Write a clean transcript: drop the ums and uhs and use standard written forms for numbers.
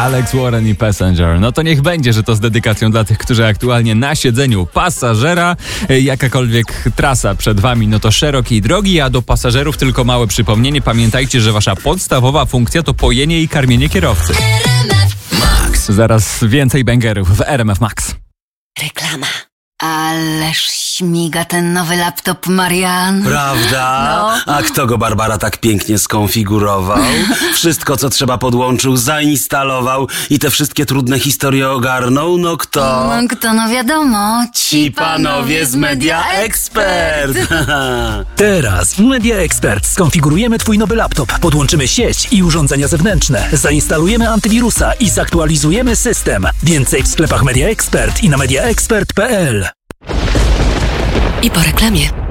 Alex Warren i Passenger. No to niech będzie, że to z dedykacją dla tych, którzy aktualnie na siedzeniu pasażera. Jakakolwiek trasa przed wami, no to szerokiej drogi, a do pasażerów tylko małe przypomnienie. Pamiętajcie, że wasza podstawowa funkcja to pojenie i karmienie kierowcy. Max. Zaraz więcej bangerów w RMF Max. Reklama. Ależ śmiga ten nowy laptop, Marian. Prawda? No. A kto go, Barbara, tak pięknie skonfigurował? Wszystko, co trzeba, podłączył, zainstalował i te wszystkie trudne historie ogarnął? No kto? No kto, no wiadomo. Ci panowie z Media Expert. Teraz w Media Expert skonfigurujemy twój nowy laptop, podłączymy sieć i urządzenia zewnętrzne, zainstalujemy antywirusa i zaktualizujemy system. Więcej w sklepach Media Expert i na mediaexpert.pl. I po reklamie.